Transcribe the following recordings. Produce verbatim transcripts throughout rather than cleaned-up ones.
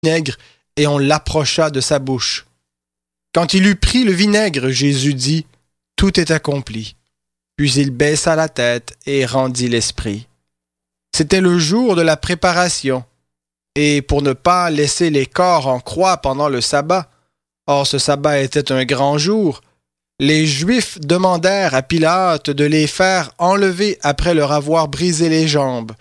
vinaigre et on l'approcha de sa bouche. Quand il eut pris le vinaigre, Jésus dit « Tout est accompli ». Puis il baissa la tête et rendit l'esprit. C'était le jour de la préparation, et pour ne pas laisser les corps en croix pendant le sabbat, or ce sabbat était un grand jour, les Juifs demandèrent à Pilate de les faire enlever après leur avoir brisé les jambes.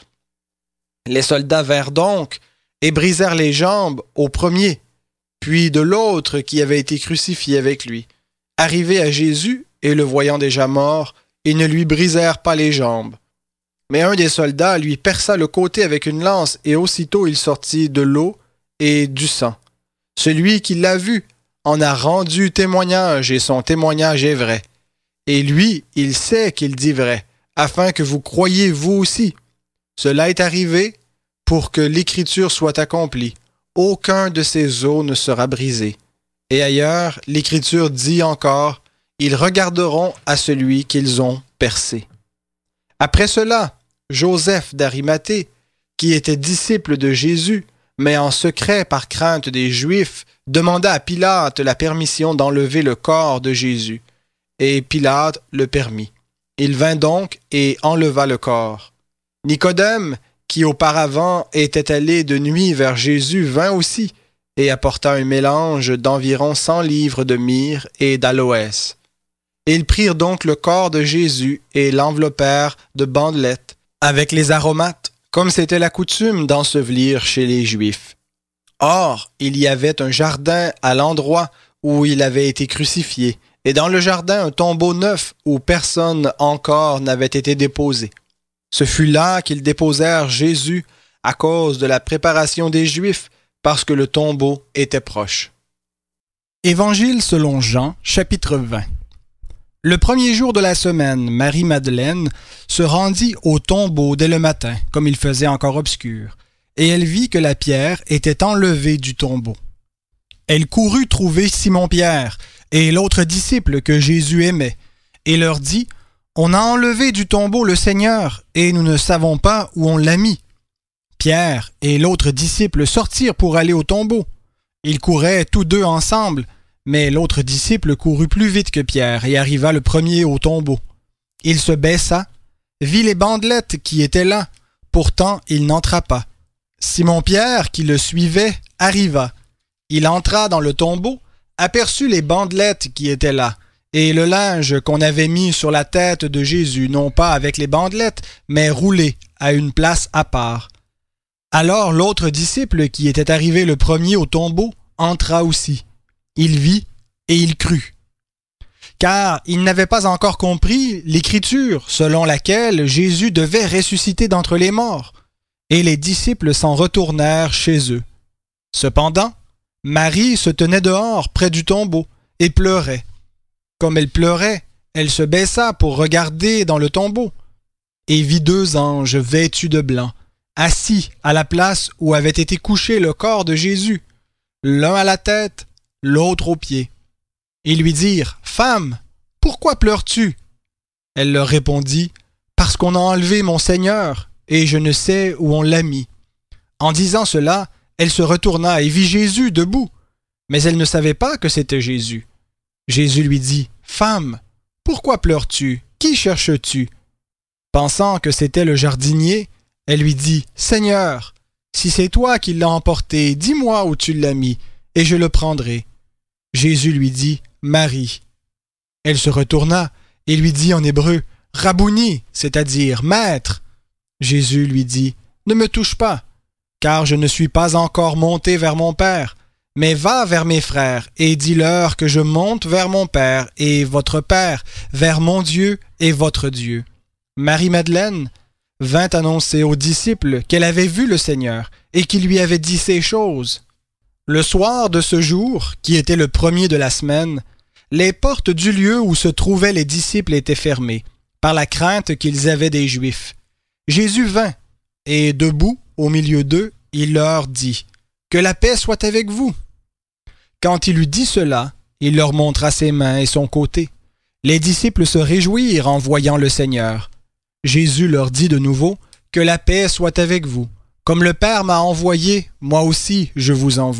Les soldats vinrent donc et brisèrent les jambes au premier, puis de l'autre qui avait été crucifié avec lui. Arrivés à Jésus, et le voyant déjà mort, ils ne lui brisèrent pas les jambes. Mais un des soldats lui perça le côté avec une lance, et aussitôt il sortit de l'eau et du sang. Celui qui l'a vu en a rendu témoignage, et son témoignage est vrai. Et lui, il sait qu'il dit vrai, afin que vous croyiez vous aussi. Cela est arrivé pour que l'Écriture soit accomplie. Aucun de ses os ne sera brisé. Et ailleurs, l'Écriture dit encore, ils regarderont à celui qu'ils ont percé. Après cela, Joseph d'Arimathée, qui était disciple de Jésus, mais en secret par crainte des Juifs, demanda à Pilate la permission d'enlever le corps de Jésus. Et Pilate le permit. Il vint donc et enleva le corps. Nicodème, qui auparavant était allé de nuit vers Jésus, vint aussi et apporta un mélange d'environ cent livres de myrrhe et d'aloès. Ils prirent donc le corps de Jésus et l'enveloppèrent de bandelettes avec les aromates, comme c'était la coutume d'ensevelir chez les Juifs. Or, il y avait un jardin à l'endroit où il avait été crucifié, et dans le jardin un tombeau neuf où personne encore n'avait été déposé. Ce fut là qu'ils déposèrent Jésus à cause de la préparation des Juifs, parce que le tombeau était proche. Évangile selon Jean, chapitre vingt. Le premier jour de la semaine, Marie-Madeleine se rendit au tombeau dès le matin, comme il faisait encore obscur, et elle vit que la pierre était enlevée du tombeau. Elle courut trouver Simon-Pierre et l'autre disciple que Jésus aimait, et leur dit « On a enlevé du tombeau le Seigneur, et nous ne savons pas où on l'a mis. » Pierre et l'autre disciple sortirent pour aller au tombeau. Ils couraient tous deux ensemble, mais l'autre disciple courut plus vite que Pierre et arriva le premier au tombeau. Il se baissa, vit les bandelettes qui étaient là, pourtant il n'entra pas. Simon-Pierre, qui le suivait, arriva. Il entra dans le tombeau, aperçut les bandelettes qui étaient là, et le linge qu'on avait mis sur la tête de Jésus, non pas avec les bandelettes, mais roulé à une place à part. Alors l'autre disciple, qui était arrivé le premier au tombeau, entra aussi. Il vit et il crut. Car il n'avait pas encore compris l'Écriture selon laquelle Jésus devait ressusciter d'entre les morts, et les disciples s'en retournèrent chez eux. Cependant, Marie se tenait dehors près du tombeau et pleurait. Comme elle pleurait, elle se baissa pour regarder dans le tombeau, et vit deux anges vêtus de blanc, assis à la place où avait été couché le corps de Jésus, l'un à la tête, l'autre aux pieds. Ils lui dirent « Femme, pourquoi pleures-tu » Elle leur répondit « Parce qu'on a enlevé mon Seigneur, et je ne sais où on l'a mis. » En disant cela, elle se retourna et vit Jésus debout, mais elle ne savait pas que c'était Jésus. Jésus lui dit « Femme, pourquoi pleures-tu? Qui cherches-tu » Pensant que c'était le jardinier, elle lui dit « Seigneur, si c'est toi qui l'as emporté, dis-moi où tu l'as mis, et je le prendrai. » Jésus lui dit « Marie. » Elle se retourna et lui dit en hébreu « Rabouni », c'est-à-dire « Maître ». Jésus lui dit « Ne me touche pas, car je ne suis pas encore monté vers mon Père, mais va vers mes frères et dis-leur que je monte vers mon Père et votre Père, vers mon Dieu et votre Dieu. » Marie-Madeleine vint annoncer aux disciples qu'elle avait vu le Seigneur et qu'il lui avait dit ces choses. Le soir de ce jour, qui était le premier de la semaine, les portes du lieu où se trouvaient les disciples étaient fermées, par la crainte qu'ils avaient des Juifs. Jésus vint, et debout, au milieu d'eux, il leur dit « Que la paix soit avec vous !» Quand il eut dit cela, il leur montra ses mains et son côté. Les disciples se réjouirent en voyant le Seigneur. Jésus leur dit de nouveau « Que la paix soit avec vous ! Comme le Père m'a envoyé, moi aussi je vous envoie.